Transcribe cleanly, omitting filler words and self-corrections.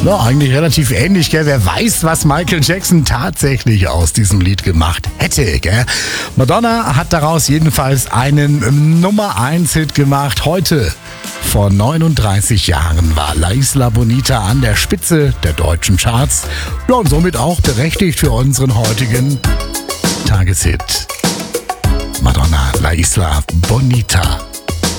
Ja, eigentlich relativ ähnlich, gell? Wer weiß, was Michael Jackson tatsächlich aus diesem Lied gemacht hätte, gell? Madonna hat daraus jedenfalls einen Nummer-1-Hit gemacht. Heute, vor 39 Jahren, war La Isla Bonita an der Spitze der deutschen Charts. Ja, und somit auch berechtigt für unseren heutigen Tageshit. Madonna, La Isla Bonita.